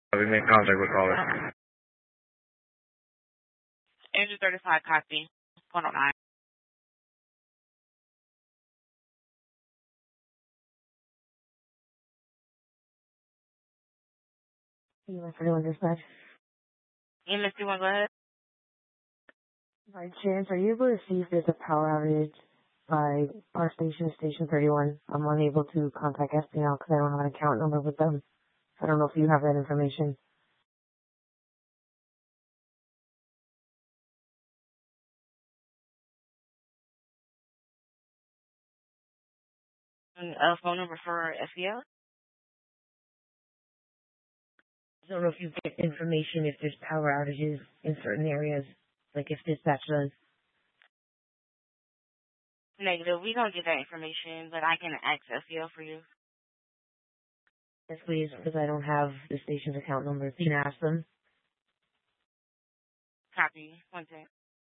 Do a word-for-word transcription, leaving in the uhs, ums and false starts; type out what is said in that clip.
We made contact with caller. Andrew thirty-five copy. one oh nine. You went for doing dispatch. E M S two one, go ahead. By chance, are you able to see if there's a power outage by our station, Station thirty-one? I'm unable to contact S P L because I don't have an account number with them. I don't know if you have that information. And a phone number for S P L? I don't know if you get information if there's power outages in certain areas, like if dispatch does. Negative. We don't get that information, but I can access S P L for you. Yes, please, because I don't have the station's account number. You can ask them. Copy. One second.